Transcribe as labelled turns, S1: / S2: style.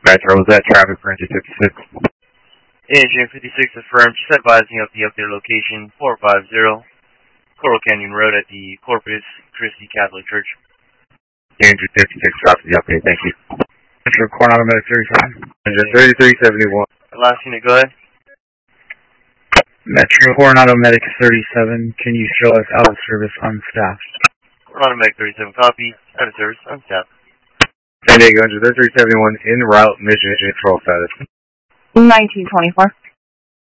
S1: Metro, was that traffic for engine 56?
S2: Engine 56 affirmed, just advising of the updated location, 450 Coral Canyon Road at the Corpus Christi Catholic Church.
S1: Engine 56, copy the update, thank you. Metro, Coronado Medic 37. Engine 3371.
S2: Last unit, go ahead.
S1: Metro, Coronado Medic 37, can you show us out of service unstaffed?
S2: Coronado Medic 37, copy, out of service, unstaffed.
S1: San Diego, Engine 3371, en route, mission control status.
S3: 1924.